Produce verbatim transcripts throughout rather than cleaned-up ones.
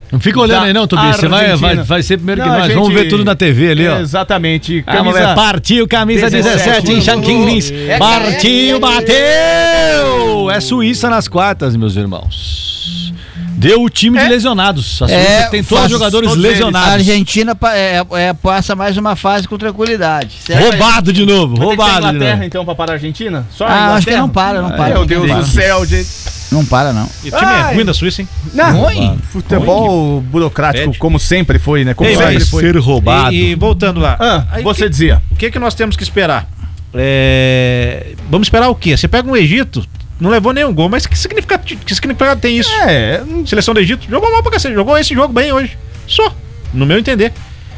Não fica olhando aí não, Tobias, você vai, vai, vai ser primeiro que não, nós, gente, vamos ver tudo na T V ali, ó. Exatamente. Camisa... Ah, partiu, camisa dezessete em Chanquinlins, partiu, bateu! É Suíça nas quartas, meus irmãos. Deu o time é. de lesionados. A Suíça é, tem todos os jogadores todos lesionados. A Argentina é, é, passa mais uma fase com tranquilidade. Certo? Roubado de novo, vai roubado. A Inglaterra, então, pra parar a Argentina? Só a ah, acho que não para, não para. Meu Deus do céu, gente. Não para, não. E o time Ai. é ruim da Suíça, hein? Não, ruim. Futebol ruim. burocrático, Pede. como sempre foi, né? Como Ei, sempre foi. ser roubado. E, e voltando lá. Ah, aí, você que, dizia. O que, que nós temos que esperar? É, vamos esperar o quê? Você pega um Egito, não levou nenhum gol, mas que significado, que significado tem isso? É. Seleção do Egito jogou mal pra cacete, jogou esse jogo bem hoje. Só, no meu entender.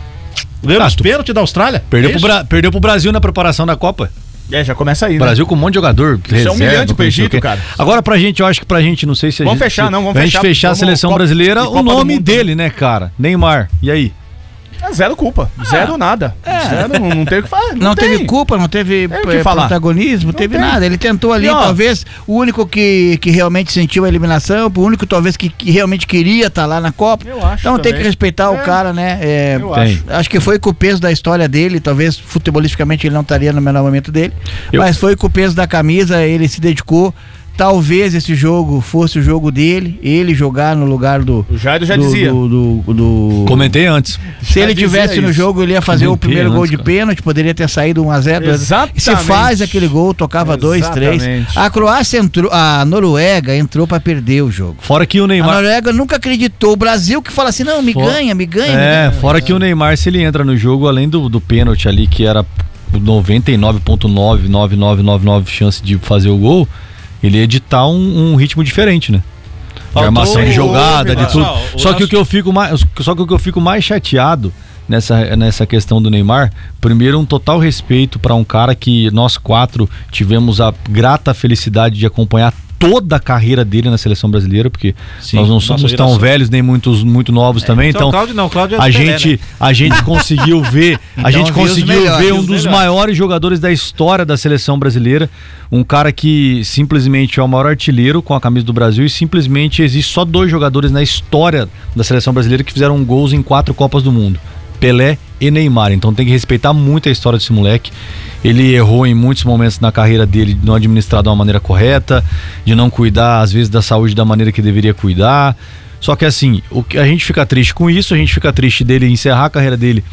Lembra os pênaltis da Austrália? Perdeu, é pro Bra- perdeu pro Brasil na preparação da Copa. É, já começa aí, né? Brasil com um monte de jogador. Isso reserva, é humilhante pro Egito, cara. Agora pra gente, eu acho que pra gente, não sei se a vamos gente... fechar, não, vamos pra fechar. Pra gente fechar vamos, a seleção Copa, brasileira, o nome dele, né, cara? Neymar. E aí? É zero culpa, ah, zero nada. É. Zero, não, não teve o que falar. Não, não teve culpa, não teve é, protagonismo, não teve tem. nada. Ele tentou ali, e, ó, talvez, o único que, que realmente sentiu a eliminação, o único talvez que, que realmente queria estar tá lá na Copa. Eu acho então também. tem que respeitar é. o cara, né? É, eu acho. acho que foi com o peso da história dele, talvez futebolisticamente ele não estaria no melhor momento dele, eu. mas foi com o peso da camisa, ele se dedicou. Talvez esse jogo fosse o jogo dele, ele jogar no lugar do... O Jairo já do, dizia. Do, do, do... Comentei antes. Se já ele tivesse no isso. jogo, ele ia fazer Comentei o primeiro antes, gol de cara. pênalti, poderia ter saído um a zero. Exatamente. E se faz aquele gol, tocava dois, três. A Croácia entrou, a Noruega entrou pra perder o jogo. Fora que o Neymar... A Noruega nunca acreditou. O Brasil que fala assim, não, me fora... ganha, me ganha. É, me ganha. fora que o Neymar, se ele entra no jogo, além do, do pênalti ali, que era noventa e nove vírgula nove nove nove nove nove chance de fazer o gol, ele ia editar um, um ritmo diferente, né? De armação de jogada, de tudo. Só que o que eu fico mais, só que o que eu fico mais chateado nessa, nessa questão do Neymar, primeiro um total respeito para um cara que nós quatro tivemos a grata felicidade de acompanhar toda a carreira dele na seleção brasileira, porque Sim, nós não somos tão velhos nem muitos, muito novos é, também, então, então Cláudio não, Cláudio é a Pelé, gente né? a gente conseguiu ver então, a gente conseguiu melhores, ver um dos melhores. maiores jogadores da história da seleção brasileira, um cara que simplesmente é o maior artilheiro com a camisa do Brasil, e simplesmente existe só dois jogadores na história da seleção brasileira que fizeram gols em quatro Copas do Mundo: Pelé e Neymar. Então tem que respeitar muito a história desse moleque. Ele errou em muitos momentos na carreira dele de não administrar de uma maneira correta, de não cuidar às vezes da saúde da maneira que deveria cuidar. Só que assim, o que a gente fica triste com isso, a gente fica triste dele encerrar a carreira dele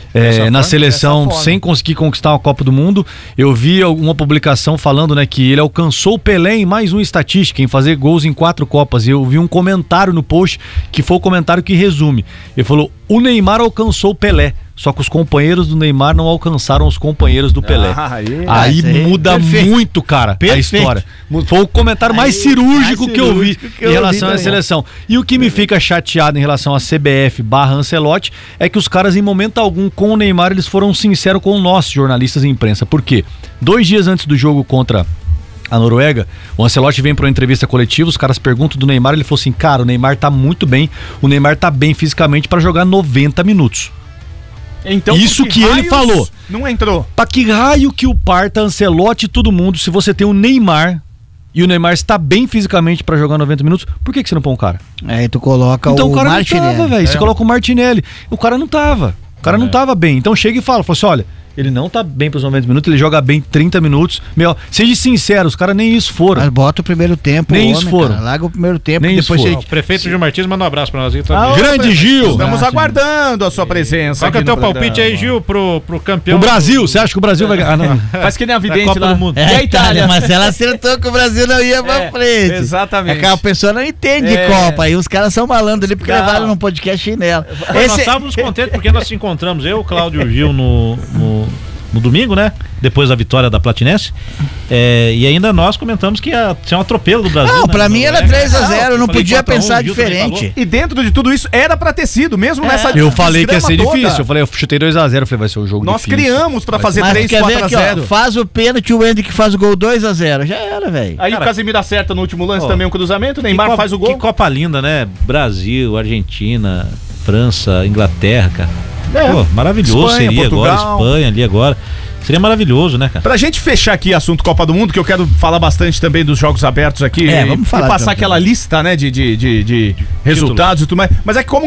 é, na seleção sem conseguir conquistar uma Copa do Mundo. Eu vi uma publicação falando, né, que ele alcançou o Pelé em mais uma estatística, em fazer gols em quatro Copas. E eu vi um comentário no post que foi o comentário que resume. Ele falou: o Neymar alcançou o Pelé, só que os companheiros do Neymar não alcançaram os companheiros do Pelé. Ah, aí aí muda perfeito. muito, cara, perfeito. a história. Foi o comentário mais aí, cirúrgico mais que eu vi que eu em relação vi à seleção. E o que me fica chateado em relação à C B F barra Ancelotti é que os caras, em momento algum, com o Neymar, eles foram sinceros com nós, jornalistas e imprensa. Por quê? Dois dias antes do jogo contra a Noruega, o Ancelotti vem para uma entrevista coletiva, os caras perguntam do Neymar, ele falou assim: cara, o Neymar tá muito bem, o Neymar tá bem fisicamente para jogar noventa minutos. Então, isso que, que ele falou. Não entrou. Pra que raio que o parta Ancelotti e todo mundo, se você tem o Neymar e o Neymar está bem fisicamente pra jogar noventa minutos, por que, que você não põe um cara? Aí tu coloca então, o Martinelli. Então o cara Martinelli. não tava, velho. É. Você coloca o Martinelli. O cara não tava. O cara é. não tava bem. Então chega e fala, fala assim: olha, ele não tá bem pros noventa minutos, ele joga bem trinta minutos. Meu, seja sincero, os caras nem isso foram. Mas bota o primeiro tempo. Nem homem, isso foram. Cara, larga o primeiro tempo. Nem depois isso ele... O prefeito Gil Martins manda um abraço pra nós aqui. Ah, Grande Gil! Estamos ah, aguardando a sua presença. Qual que é o teu palpite aí, Gil, pro, pro campeão? O Brasil, você acha que o Brasil vai ganhar? Ah, não. Faz que nem a vidente Copa lá. do Mundo. É, e a Itália, mas ela acertou que o Brasil não ia pra é, frente. Exatamente. É que a pessoa não entende é. de Copa. Aí os caras são malandros ali porque não. levaram num podcast nela. Esse... Nós estávamos contentes porque nós se encontramos, eu, Cláudio e o Gil, no... no... no domingo, né? Depois da vitória da Platinense. É, e ainda nós comentamos que ia ser um atropelo do Brasil. Não, né? pra mim era três a zero, não, não podia pensar um, diferente. E dentro de tudo isso, era pra ter sido, mesmo é. nessa Eu falei que ia ser toda. difícil. Eu falei, eu chutei dois a zero, eu falei, vai ser um jogo Nós difícil. Nós criamos pra fazer Mas três, quatro a zero. Faz o pênalti, o Hendrick faz o gol dois a zero. Já era, velho. Aí cara, o Casemiro acerta no último lance ó, também um cruzamento, o Neymar Copa, faz o gol. Que Copa linda, né? Brasil, Argentina, França, Inglaterra, cara. É. Pô, maravilhoso. Espanha, seria Portugal. Agora, Espanha ali agora. Seria maravilhoso, né, cara? Pra gente fechar aqui assunto Copa do Mundo, que eu quero falar bastante também dos jogos abertos aqui. É, e, vamos falar. E passar aquela lista, né, de, de, de, de resultados e tudo mais. Mas é que como